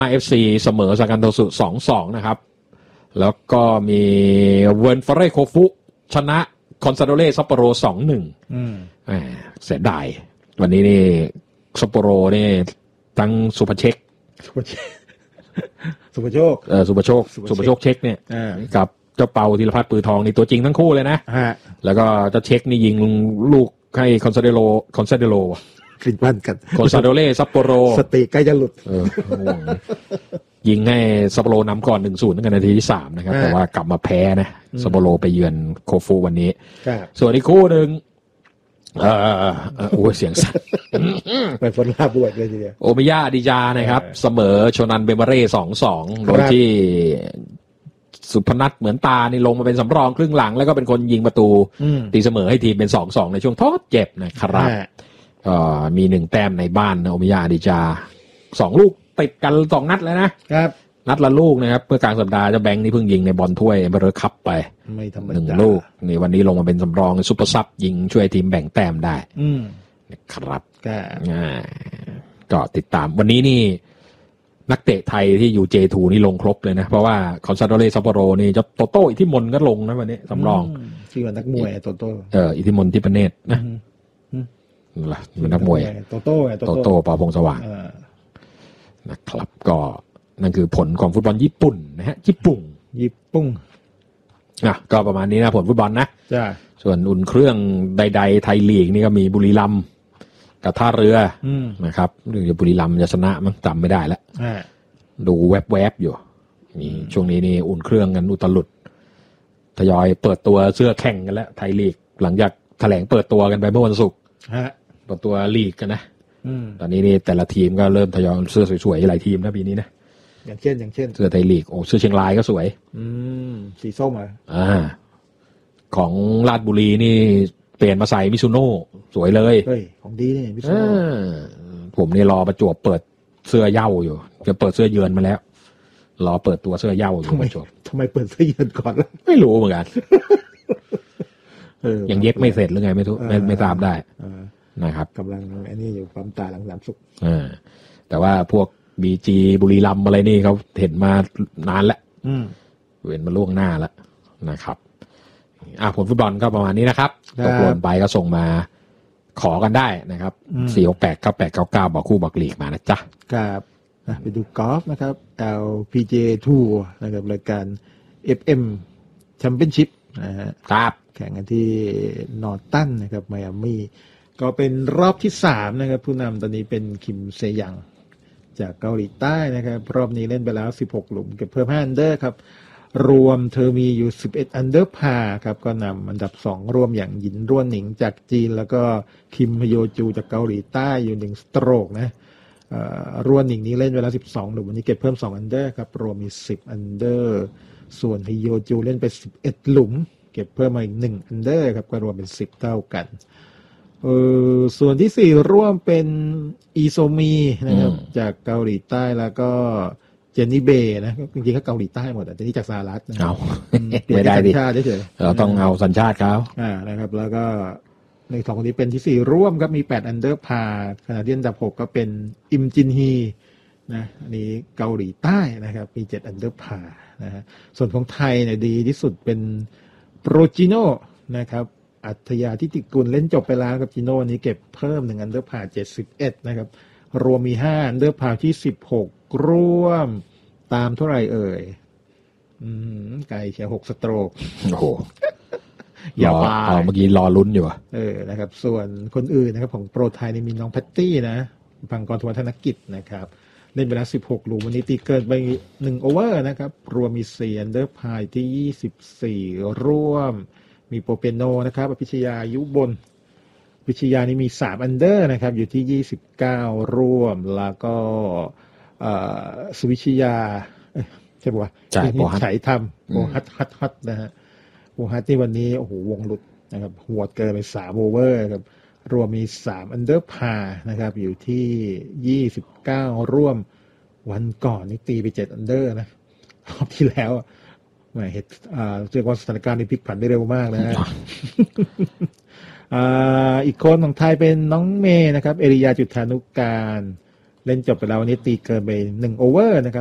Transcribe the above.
FC เสมอซากันโตสุ 2-2 นะครับแล้วก็มีเวิร์นฟอเรโคฟุชนะคอนซาโดเร่ซัปโปโร 2-1เสียดายวันนี้นี่ซัปโปโรนี่ทั้งสุภเชคสุภโชคเช็คเนี่ยกับเจ้าเปาธีรพัฒน์ปือทองนี่ตัวจริงทั้งคู่เลยนะแล้วก็เจ้าเช็คนี่ยิงลูกให้คอนซาเดโรฟินพันกันคอนซาโดเร่ซัปโปโรสติใกล้จะหลุดยิงให้ซัปโปโรนำก่อน 1-0 ตั้งแต่นาทีที่3นะครับแต่ว่ากลับมาแพ้นะซัปโปโรไปเยือนโคฟูวันนี้ส่วนอีกคู่นึงโอ้เสียงสั่นไปฝนลาบวชเลยทีเดียวโอมิยาดิจานะครับเสมอโชนันเบมาเร่ 2-2 โดยที่สุพนัทเหมือนตานี่ลงมาเป็นสำรองครึ่งหลังแล้วก็เป็นคนยิงประตูตีเสมอให้ทีมเป็น 2-2 ในช่วงทดเจ็บนะครับมี1แต้มในบ้านโอมิยาดิจา2ลูกติดกัน2นัดแล้วนะครับนัดละลูกนะครับเมื่อกลางสัปดาห์เจ้าแบงค์นี่เพิ่งยิงในบอลถ้วยเอเบอร์คัพไป1ลูกนี่วันนี้ลงมาเป็นสำรองซุปเปอร์ซับยิงช่วยทีมแบ่งแต้มได้นะครับก็ติดตามวันนี้นี่นักเตะไทยที่อยู่ J2 นี่ลงครบเลยนะเพราะว่าคอนซาโดเร่ซัปโปโรนี่จะโตโต้อิทธิมนต์ก็ลงนะวันนี้สำรองชื่อนักมวยโตโต้อิทธิมนต์ทิพเนตรนะล่ะเป็นนักมวยโตโต้ปอพงษ์สว่างนะครับก็นั่นคือผลของฟุตบอลญี่ปุ่นนะฮะญี่ปุ่นก็ประมาณนี้นะผลฟุตบอลนะส่วนอุ่นเครื่องใดๆไทยลีกนี่ก็มีบุรีรัมย์กับท่าเรือนะครับหรือบุรีรัมย์จะชนะมั้งจำไม่ได้แล้วดูแวบๆอยู่มีช่วงนี้นี่อุ่นเครื่องกันอุตลุดทยอยเปิดตัวเสื้อแข่งกันแล้วไทยลีกหลังจากแถลงเปิดตัวกันไปเมื่อวันศุกร์เปิดตัวลีกกันนะตอนนี้นี่แต่ละทีมก็เริ่มทยอยเสื้อสวยๆหลายทีมนะปีนี้นะอย่างเช่นเสื้อไทยลีกโอ้เสื้อเชียงรายก็สวยสีส้มของราชบุรีนี่เปลี่ยนมาใส่มิซุโน่สวยเลยเฮ้ยของดีนี่มิซุโน่ผมนี่รอประจวบเปิดเสื้อเย้าอยู่จะเปิดเสื้อเยือนมาแล้วรอเปิดตัวเสื้อเย้าอยู่ประจวบทำไมเปิดเสื้อเยือนก่อนล่ะไม่รู้เหมือนกันยังเย็บไม่เสร็จหรือไงไม่รู้ไม่ทราบได้นะครับกำลังอันนี้อยู่ปั๊มตาหลังสุกแต่ว่าพวกBG บุรีรัมย์อะไรนี่เขาเห็นมานานแล้วเห็นมาล่วงหน้าแล้วนะครับผลฟุตบอลก็ประมาณนี้นะครับตกลงไปก็ส่งมาขอกันได้นะครับ4689899บอกคู่บอกลีกมานะจ๊ะครับไปดูกอล์ฟนะครับ LPGA Tour นะครับรายการ FM Championship นะฮะครับแข่งกันที่นอร์ตันนะครับไมอามี่ก็เป็นรอบที่3นะครับผู้นำตอนนี้เป็นคิมเซยังจากเกาหลีใต้นะครับรอบนี้เล่นไปแล้ว16หลุมเก็บเพิ่ม5อันเดอร์ครับรวมเธอมีอยู่11อันเดอร์พาครับก็นำอันดับ2รวมอย่างหยินร่วนหนิงจากจีนแล้วก็คิมฮโยจูจากเกาหลีใต้อยู่1สโตรกนะร่วนหนิงนี้เล่นไปแล้ว12หลุมวันนี้เก็บเพิ่ม2อันเดอร์ครับรวมมี10อันเดอร์ส่วนฮโยจูเล่นไป11หลุมเก็บเพิ่มมาอีก1อันเดอร์ครับก็รวมเป็น10เท่ากันส่วนที่4ร่วมเป็นอีโซมีนะครับจากเกาหลีใต้แล้วก็เจนนี่เบย์นะจริงๆก็เกาหลีใต้หมดแต่นี่จากสหรัฐเอาไม่ได้ดิเราต้องเอาสัญชาติเขานะครับแล้วก็ใน2คนนี้เป็นที่4ร่วมครับมี8อันเดอร์พาขณะที่อันดับ6ก็เป็นอิมจินฮีนะอันนี้เกาหลีใต้นะครับมี7อันเดอร์พานะฮะส่วนของไทยเนี่ยดีที่สุดเป็นโปรจิโนนะครับอัธยาทิติกุลเล่นจบไปแล้วกับจิโน่นี้เก็บเพิ่ม1อันเดอร์พา71นะครับรวมมี5อันเดอร์พาที่16ร่วมตามเท่าไหร่เอ่ยไกลเชียร์6สโตรกโอ้โหอย่าว่าเมื่อกี้รอลุ้นอยู่นะครับส่วนคนอื่นนะครับของโปรไทยนี่มีน้องแพตตี้นะพังกรธนกิจนะครับเล่นไปแล้ว16หลุมวันนี้ตีเกินไป1โอเวอร์นะครับรวมมี4อันเดอร์พาที่24ร่วมมีโปเปโนนะครับอภิชยายุบลวิชยานี่มี3อันเดอร์นะครับอยู่ที่29ร่วมแล้วก็สวิชยาใช่ป่ะใช้ทำโบฮัตนะฮะโบฮัตที่วันนี้โอ้โหวงหลุดนะครับหัวเกินไป3โอเวอร์ครับรวมมี3อันเดอร์พานะครับอยู่ที่29ร่วมวันก่อนนี่ตีไป7อันเดอร์นะรอบที่แล้วเห็นเรียกว่าสถานการณ์นี้พลิกผันได้เร็วมากนะฮะอีกคนของไทยเป็นน้องเมย์นะครับเอริยาจุฑานุการเล่นจบไปแล้ววันนี้ตีเกินไป1 โอเวอร์นะครับ